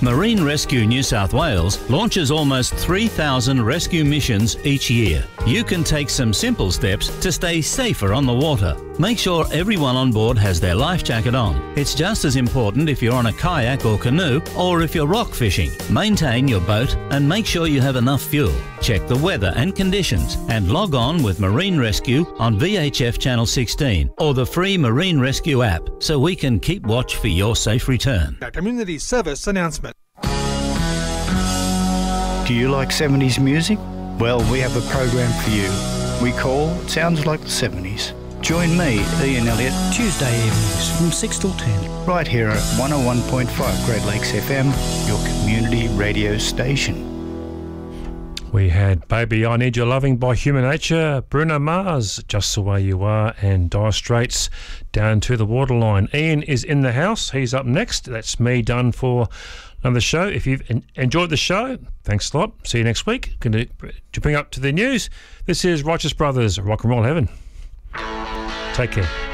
Marine Rescue New South Wales launches almost 3,000 rescue missions each year. You can take some simple steps to stay safer on the water. Make sure everyone on board has their life jacket on. It's just as important if you're on a kayak or canoe or if you're rock fishing. Maintain your boat and make sure you have enough fuel. Check the weather and conditions and log on with Marine Rescue on VHF Channel 16 or the free Marine Rescue app so we can keep watch for your safe return. A community service announcement. Do you like 70s music? Well, we have a program for you. We call Sounds Like the 70s. Join me, Ian Elliott, Tuesday evenings from 6 till 10. right here at 101.5 Great Lakes FM, your community radio station. We had Baby I Need Your Loving by Human Nature, Bruno Mars, Just the Way You Are, and Dire Straits, Down to the Waterline. Ian is in the house. He's up next. That's me done for another show. If you've enjoyed the show, thanks a lot. See you next week. Going to bring up to the news. This is Righteous Brothers, Rock and Roll Heaven. Take care.